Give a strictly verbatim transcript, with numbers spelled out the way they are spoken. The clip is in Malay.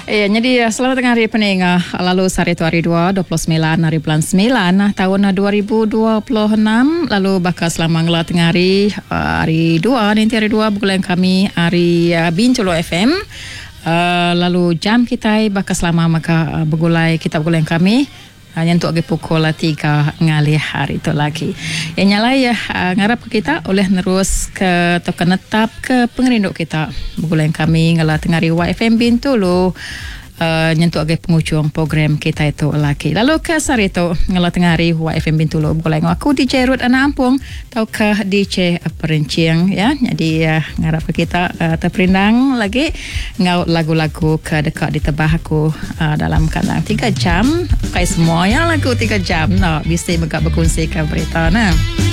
Ya, jadi selamat tengah hari peningah. Lalu hari itu hari dua, dua puluh sembilan hari bulan sembilan tahun dua ribu dua puluh enam. Lalu bakal selama ngelah tengah hari hari dua nanti hari dua bulan kami hari uh, Bintulu F M. Uh, lalu jam kita bakal selama maka uh, begulai kita begulai kami. Hanya untuk ke pukul tiga ngali hari itu lagi. Yang nyala ya uh, ngarap ke kita oleh nerus ke atau ke netap ke pengerinduk kita. Bulan kami ngalah tengah hari Y F M Bintulu uh, nyentuh ke penghujung program kita itu lagi. Lalu ke sari itu ngalah tengah hari Y F M Bintulu. Bulan aku D J Ruth Anak Ampung atau ke D J Perenciang ya. Jadi uh, ngarap ke kita uh, terperindang lagi ngau lagu-lagu ke dekat di tebah aku uh, dalam kadang tiga jam. Kayak semua yang lagu tiga jam. No, bisa mereka berkongsi ke berita. Nah.